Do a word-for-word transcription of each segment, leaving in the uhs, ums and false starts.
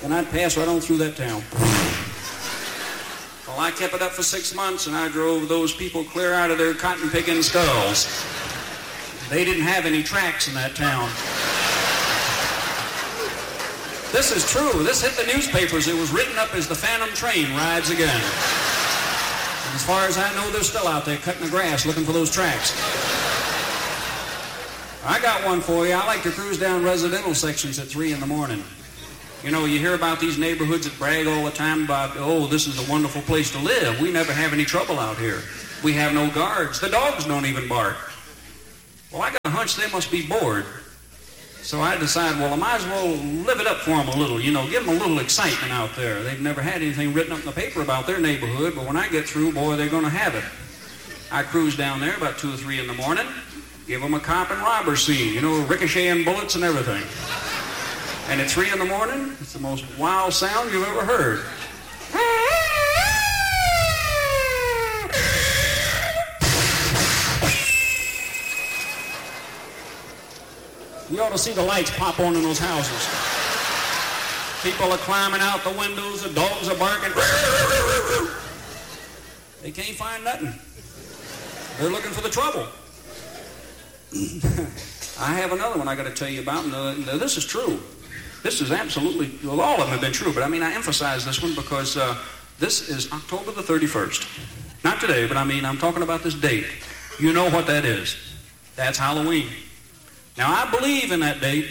and I'd pass right on through that town. Well, I kept it up for six months, and I drove those people clear out of their cotton-picking skulls. They didn't have any tracks in that town. This is true. This hit the newspapers. It was written up as the Phantom Train rides again. As far as I know, they're still out there cutting the grass looking for those tracks. I got one for you. I like to cruise down residential sections at three in the morning. You know, you hear about these neighborhoods that brag all the time about, oh, this is a wonderful place to live. We never have any trouble out here. We have no guards. The dogs don't even bark. Well, I got a hunch they must be bored. So I decided, well, I might as well live it up for them a little, you know, give them a little excitement out there. They've never had anything written up in the paper about their neighborhood, but when I get through, boy, they're going to have it. I cruise down there about two or three in the morning, give them a cop and robber scene, you know, ricocheting bullets and everything. And at three in the morning, it's the most wild sound you've ever heard. You ought to see the lights pop on in those houses. People are climbing out the windows, the dogs are barking. They can't find nothing. They're looking for the trouble. I have another one I got to tell you about. Now, this is true. This is absolutely, well, all of them have been true, but I mean, I emphasize this one because uh, this is October the thirty-first. Not today, but I mean, I'm talking about this date. You know what that is. That's Halloween. Now, I believe in that date.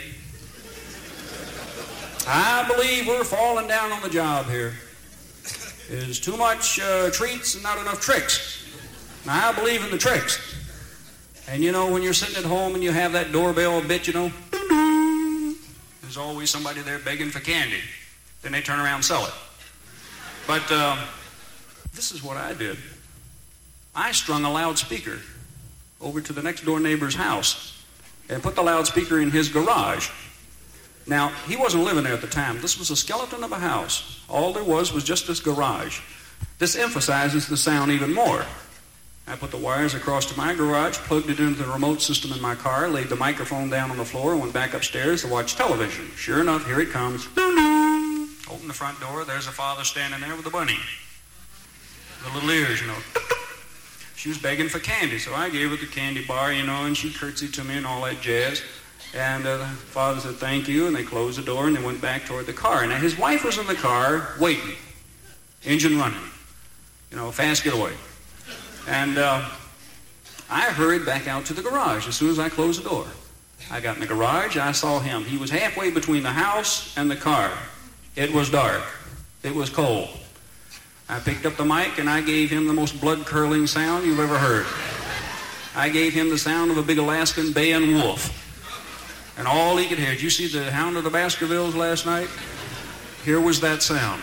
I believe we're falling down on the job here. There's too much uh, treats and not enough tricks. Now, I believe in the tricks. And, you know, when you're sitting at home and you have that doorbell bit, you know, there's always somebody there begging for candy. Then they turn around and sell it. But uh, this is what I did. I strung a loudspeaker over to the next door neighbor's house and put the loudspeaker in his garage. Now, he wasn't living there at the time. This was a skeleton of a house. All there was was just this garage. This emphasizes the sound even more. I put the wires across to my garage, plugged it into the remote system in my car, laid the microphone down on the floor, and went back upstairs to watch television. Sure enough, here it comes. Open the front door, there's a father standing there with a bunny. The little ears, you know. She was begging for candy, so I gave her the candy bar, you know, and she curtsied to me and all that jazz. And uh, the father said, thank you, and they closed the door, and they went back toward the car. Now, his wife was in the car waiting, engine running, you know, fast getaway. And uh, I hurried back out to the garage as soon as I closed the door. I got in the garage, I saw him. He was halfway between the house and the car. It was dark. It was cold. I picked up the mic and I gave him the most blood-curdling sound you've ever heard. I gave him the sound of a big Alaskan baying wolf. And all he could hear, did you see the Hound of the Baskervilles last night? Here was that sound.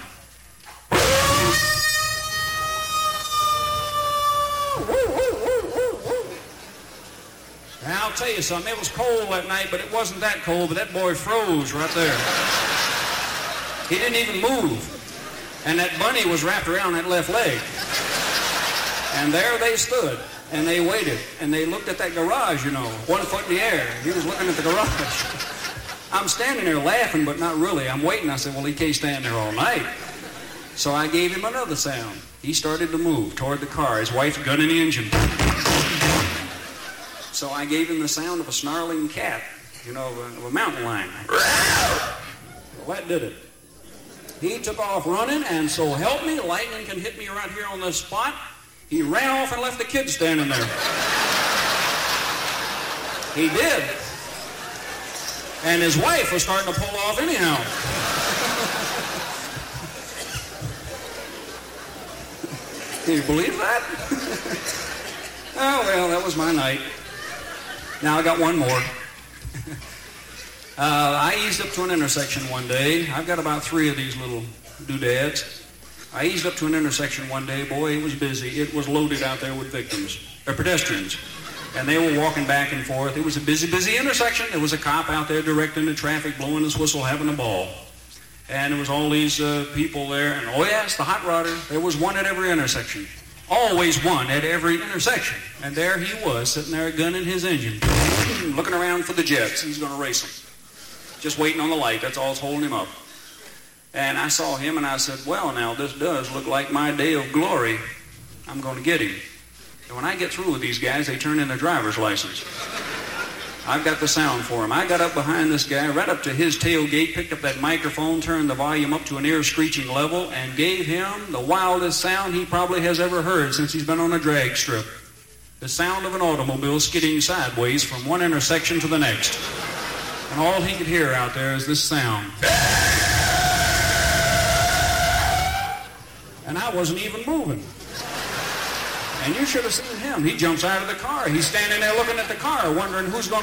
Now, I'll tell you something, it was cold that night, but it wasn't that cold, but that boy froze right there. He didn't even move. And that bunny was wrapped around that left leg. And there they stood, and they waited, and they looked at that garage, you know, one foot in the air. He was looking at the garage. I'm standing there laughing, but not really. I'm waiting. I said, well, he can't stand there all night. So I gave him another sound. He started to move toward the car, his wife gunning the engine. So I gave him the sound of a snarling cat, you know, of a, of a mountain lion. Well, that did it. He took off running, and so help me, lightning can hit me right here on this spot. He ran off and left the kid standing there. He did. And his wife was starting to pull off anyhow. Can you believe that? Oh, well, that was my night. Now I got one more. Uh, I eased up to an intersection one day. I've got about three of these little doodads. I eased up to an intersection one day. Boy, it was busy. It was loaded out there with victims, or pedestrians. And they were walking back and forth. It was a busy, busy intersection. There was a cop out there directing the traffic, blowing his whistle, having a ball. And there was all these uh, people there. And, oh, yes, the hot rodder. There was one at every intersection. Always one at every intersection. And there he was, sitting there gunning his engine, looking around for the jets. He's going to race them. Just waiting on the light. That's all that's holding him up. And I saw him and I said, well, now, this does look like my day of glory. I'm going to get him. And when I get through with these guys, they turn in their driver's license. I've got the sound for him. I got up behind this guy, right up to his tailgate, picked up that microphone, turned the volume up to an ear-screeching level, and gave him the wildest sound he probably has ever heard since he's been on a drag strip. The sound of an automobile skidding sideways from one intersection to the next. And all he could hear out there is this sound. And I wasn't even moving. And you should have seen him. He jumps out of the car. He's standing there looking at the car, wondering who's going